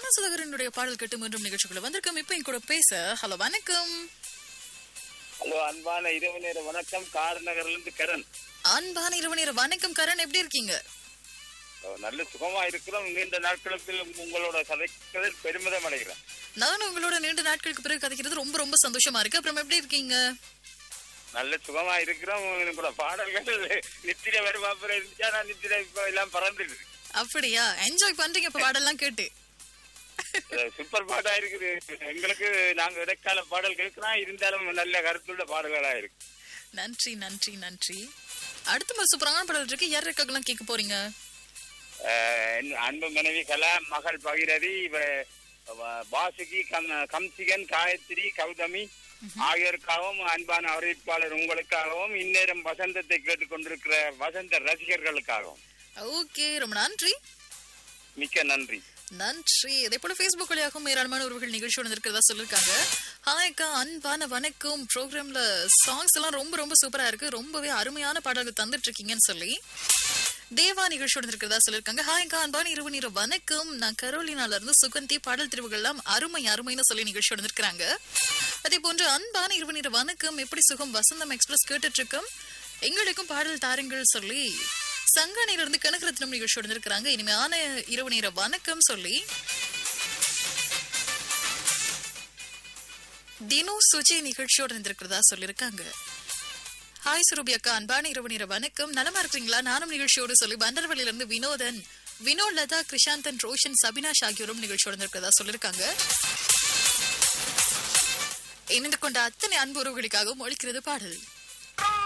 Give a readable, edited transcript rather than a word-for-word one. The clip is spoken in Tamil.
கானா சுதாகரனுடைய பாடல் கேட்டு மீண்டும் நிகழ்ச்சிக்குள்ள வந்திருக்கோம். இப்ப என் கூட பேச ஹலோ வணக்கம். ஹலோ அன்பான இரவு நேர வணக்கம். காரநகர்ல இருந்து கரண். அன்பான இரவு நேர வணக்கம் கரண், எப்படி இருக்கீங்க? நல்ல சுகமா இருக்கிறோம். நீண்ட நாட்களுக்கு உங்களோட கதைகளில் பெருமிதம் அடைகிறேன். நானும் உங்களோட நீண்ட நாட்களுக்கு பிறகு கதைக்கிறது ரொம்ப ரொம்ப சந்தோஷமா இருக்கு. அப்புறம் எப்படி இருக்கீங்க? நல்ல சுகமா இருக்கிறோம். உங்களோட பாடல்கள் நித்திரை வருவாப்புல இருந்துச்சா, நான் நித்திரை இப்ப எல்லாம் பறந்துடுது. அப்படியா? என்ஜாய் பண்றீங்க இப்ப பாடெல்லாம் கேட்டு? சூப்பர் பாட்டா இருக்குது. எங்களுக்கு நாங்க இடைக்கால பாடல் கேட்கிறோம், இருந்தாலும் நல்ல கருத்துள்ள பாடல்களா இருக்கு. நன்றி நன்றி நன்றி. அடுத்த மாதிரி சூப்பரான பாடல் இருக்கு. யார் இருக்காங்கலாம் கேட்க போறீங்க? அன்பு மனைவி கலா, மகள் பகிரதி, வாசுகி, கம்சிகன், காயத்ரி, கௌதமி ஆகியோருக்காகவும், அன்பான அறிவிப்பாளர் உங்களுக்காகவும், இந்நேரம் வசந்தத்தை கேட்டுக் கொண்டிருக்கிற வசந்த ரசிகர்களுக்காகவும். ஓகே, ரொம்ப நன்றி. மிக்க நன்றி. நன்றி. இதே போல Facebook வழியாகவும் ஏராளமான உறவுகள் நிகழ்ச்சியோட இருக்கிறதா சொல்லிருக்காங்க. ஹாய்க்கா, அன்பான வணக்கம். ப்ரோக்ராம்ல சாங்ஸ் எல்லாம் ரொம்ப ரொம்ப சூப்பரா இருக்கு, ரொம்பவே அருமையான பாடல்கள் தந்துட்டு இருக்கீங்கன்னு சொல்லி தேவா நிகழ்ச்சியோட இருக்கிறதா சொல்லிருக்காங்க. ஹாய்க்கா, அன்பான இரவு நேர வணக்கம். நான் கரோலினால இருந்து சுகந்தி. பாடல் தெரிவுகள் எல்லாம் அருமை அருமைன்னு சொல்லி நிகழ்ச்சியோட இருக்கிறாங்க. அதே போன்று அன்பான இரவு நேர வணக்கம். எப்படி சுகம் வசந்தம் எக்ஸ்பிரஸ் கேட்டுட்டு இருக்கோம், எங்களுக்கும் பாடல் தாருங்கள் சொல்லி சங்கானையில இருந்து கனகரத்னம் நிகழ்ச்சியோட இருக்கிறாங்க. இனிமையான இரவு நேர வணக்கம் சொல்லி தினு சுஜி நிகழ்ச்சியோட இருந்திருக்கிறதா சொல்லிருக்காங்க. ஹாய் சுரூபி அக்கா, அன்பான இரவு நேர வணக்கம். நலமா இருக்கிறீங்களா? நானும் நிகழ்ச்சியோடு சொல்லி பண்டர்வழியில இருந்து வினோதன், வினோத், லதா, கிருஷாந்தன், ரோஷன், சபினாஷ் ஆகியோரும் நிகழ்ச்சியோட இருக்கிறதா சொல்லிருக்காங்க. இணைந்து கொண்ட அத்தனை அன்பு உறவுகளுக்காகவும் ஒழிக்கிறது பாடல்.